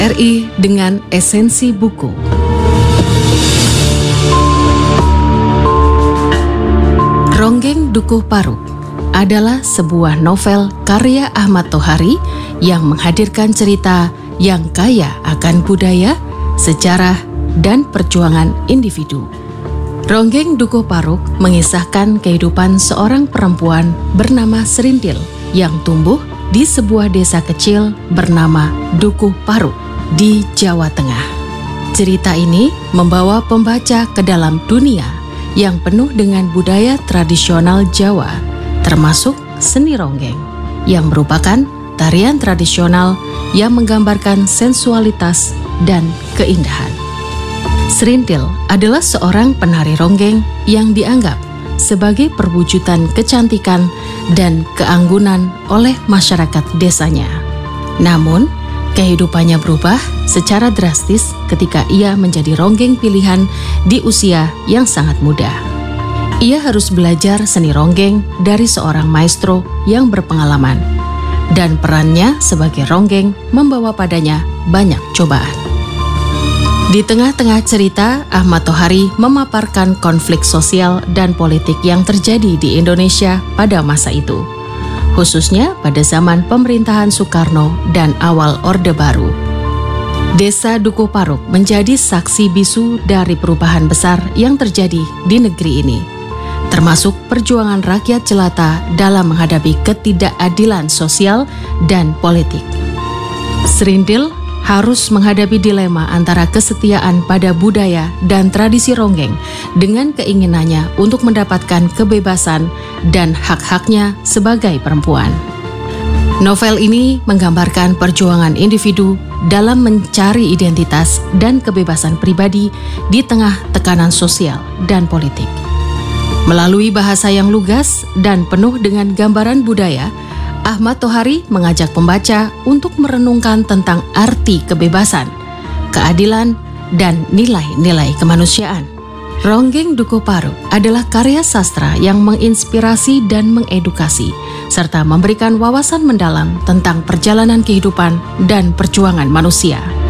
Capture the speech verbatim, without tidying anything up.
R I dengan esensi buku. Ronggeng Dukuh Paruk adalah sebuah novel karya Ahmad Tohari yang menghadirkan cerita yang kaya akan budaya, sejarah, dan perjuangan individu. Ronggeng Dukuh Paruk mengisahkan kehidupan seorang perempuan bernama Serintil yang tumbuh di sebuah desa kecil bernama Dukuh Paruk di Jawa Tengah. Cerita ini membawa pembaca ke dalam dunia yang penuh dengan budaya tradisional Jawa, termasuk seni ronggeng, yang merupakan tarian tradisional yang menggambarkan sensualitas dan keindahan. Serintil adalah seorang penari ronggeng yang dianggap sebagai perwujudan kecantikan dan keanggunan oleh masyarakat desanya. Namun, kehidupannya berubah secara drastis ketika ia menjadi ronggeng pilihan di usia yang sangat muda. Ia harus belajar seni ronggeng dari seorang maestro yang berpengalaman, dan perannya sebagai ronggeng membawa padanya banyak cobaan. Di tengah-tengah cerita, Ahmad Tohari memaparkan konflik sosial dan politik yang terjadi di Indonesia pada masa itu, khususnya pada zaman pemerintahan Soekarno dan awal Orde Baru. Desa Dukuh Paruk menjadi saksi bisu dari perubahan besar yang terjadi di negeri ini, termasuk perjuangan rakyat jelata dalam menghadapi ketidakadilan sosial dan politik. Serintil harus menghadapi dilema antara kesetiaan pada budaya dan tradisi ronggeng dengan keinginannya untuk mendapatkan kebebasan dan hak-haknya sebagai perempuan. Novel ini menggambarkan perjuangan individu dalam mencari identitas dan kebebasan pribadi di tengah tekanan sosial dan politik. Melalui bahasa yang lugas dan penuh dengan gambaran budaya, Ahmad Tohari mengajak pembaca untuk merenungkan tentang arti kebebasan, keadilan, dan nilai-nilai kemanusiaan. Ronggeng Dukuh Paruk adalah karya sastra yang menginspirasi dan mengedukasi, serta memberikan wawasan mendalam tentang perjalanan kehidupan dan perjuangan manusia.